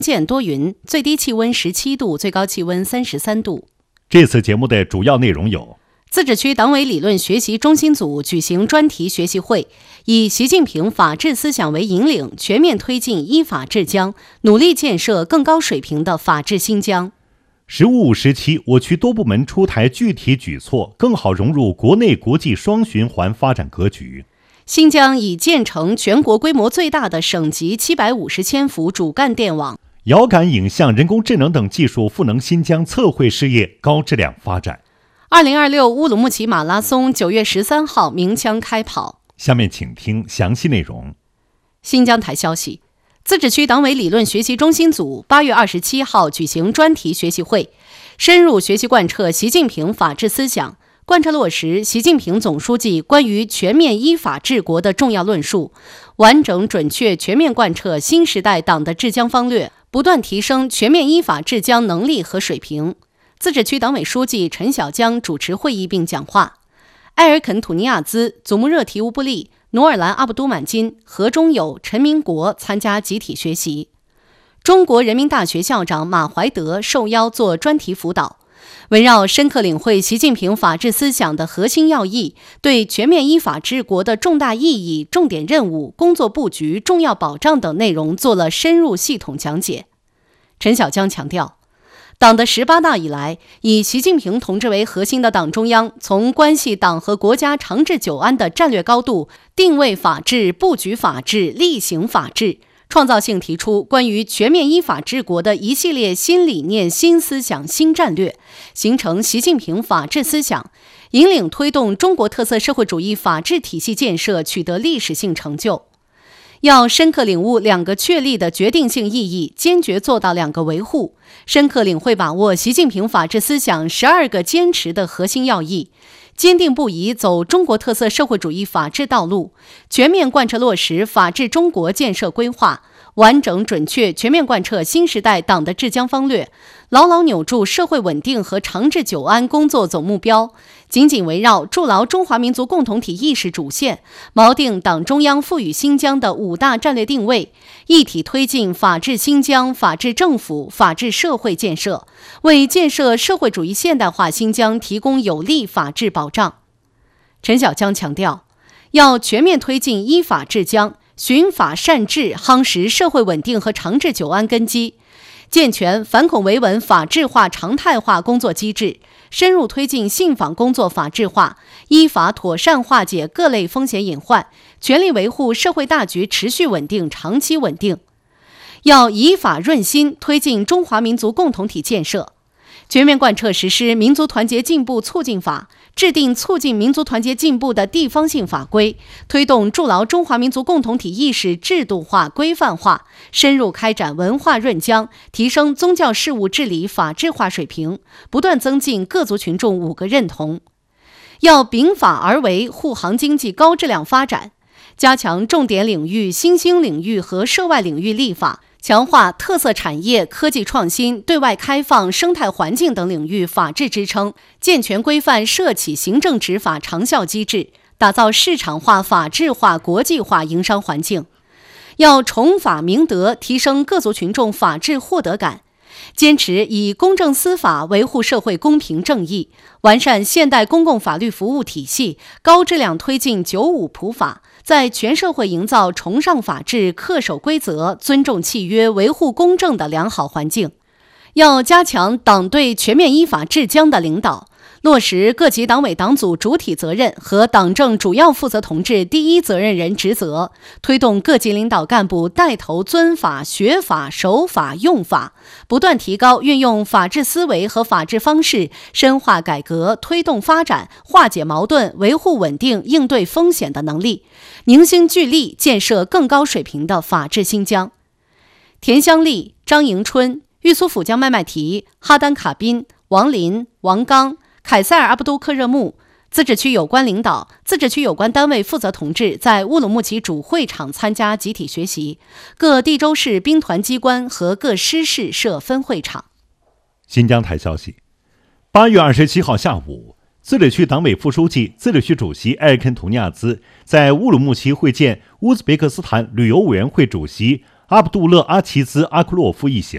见多云，最低气温17度，最高气温33度。 这次节目的主要内容有： 自治区党委理论学习中心组举行专题学习会，以习近平法治思想为引领，全面推进依法治疆，努力建设更高水平的法治新疆。 “十五五”时期，我区多部门出台具体举措，更好融入国内国际双循环发展格局。 新疆已建成全国规模最大的省级750千伏主干电网。 遥感影像、人工智能等技术赋能新疆测绘事业高质量发展。 2026乌鲁木齐马拉松9月13号鸣枪开跑。 下面请听详细内容。 新疆台消息，自治区党委理论学习中心组8月27号举行专题学习会，深入学习贯彻习近平法治思想，贯彻落实习近平总书记关于全面依法治国的重要论述，完整准确全面贯彻新时代党的治疆方略，不断提升全面依法治疆能力和水平。自治区党委书记陈小江主持会议并讲话。埃尔肯土尼亚兹、祖穆热提乌布利、努尔兰阿卜都满金、何中友、陈明国参加集体学习。中国人民大学校长马怀德受邀做专题辅导，围绕深刻领会习近平法治思想的核心要义，对全面依法治国的重大意义、重点任务、工作布局、重要保障等内容做了深入系统讲解。陈小江强调，党的18大以来，以习近平同志为核心的党中央，从关系党和国家长治久安的战略高度，定位法治、布局法治、力行法治，创造性提出关于全面依法治国的一系列新理念、新思想、新战略，形成习近平法治思想，引领推动中国特色社会主义法治体系建设取得历史性成就。要深刻领悟2个确立的决定性意义，坚决做到2个维护，深刻领会把握习近平法治思想12个坚持的核心要义，坚定不移走中国特色社会主义法治道路，全面贯彻落实法治中国建设规划，完整准确全面贯彻新时代党的治疆方略，牢牢扭住社会稳定和长治久安工作总目标，紧紧围绕筑牢中华民族共同体意识主线，锚定党中央赋予新疆的5大战略定位，一体推进法治新疆、法治政府、法治社会建设，为建设社会主义现代化新疆提供有力法治保障。陈小江强调，要全面推进依法治疆，循法善治，夯实社会稳定和长治久安根基，健全反恐维稳法治化常态化工作机制，深入推进信访工作法治化，依法妥善化解各类风险隐患，全力维护社会大局持续稳定、长期稳定。要以法润心，推进中华民族共同体建设，全面贯彻实施民族团结进步促进法，制定促进民族团结进步的地方性法规，推动筑牢中华民族共同体意识制度化、规范化，深入开展文化润疆，提升宗教事务治理法治化水平，不断增进各族群众5个认同。要秉法而为，护航经济高质量发展，加强重点领域、新兴领域和涉外领域立法，强化特色产业、科技创新、对外开放、生态环境等领域法治支撑，健全规范涉企行政执法长效机制，打造市场化、法治化、国际化营商环境。要崇法明德，提升各族群众法治获得感，坚持以公正司法维护社会公平正义，完善现代公共法律服务体系，高质量推进95普法，在全社会营造崇尚法治、恪守规则、尊重契约、维护公正的良好环境。要加强党对全面依法治疆的领导，落实各级党委党组主体责任和党政主要负责同志第一责任人职责，推动各级领导干部带头遵法、学法、守法、用法，不断提高运用法治思维和法治方式，深化改革、推动发展、化解矛盾、维护稳定、应对风险的能力，凝心聚力建设更高水平的法治新疆。田香丽、张迎春、玉苏府江麦麦提、哈丹卡宾、王林、王刚、凯塞尔阿卜都克热木，自治区有关领导、自治区有关单位负责同志在乌鲁木齐主会场参加集体学习，各地州市兵团机关和各师市设分会场。 新疆台消息，8月27号下午，自治区党委副书记、自治区主席埃尔肯图尼亚兹在乌鲁木齐会见乌兹别克斯坦旅游委员会主席阿卜杜勒阿齐兹阿库洛夫一行。